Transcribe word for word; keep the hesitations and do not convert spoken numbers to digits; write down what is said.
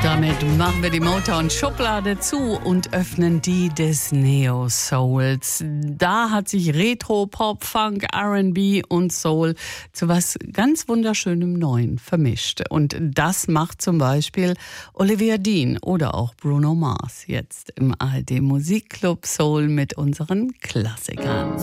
Damit machen wir die Motown-Schublade zu und öffnen die des Neo-Souls. Da hat sich Retro, Pop, Funk, R and B und Soul zu was ganz wunderschönem Neuen vermischt. Und das macht zum Beispiel Olivia Dean oder auch Bruno Mars jetzt im A R D Musikclub Soul mit unseren Klassikern.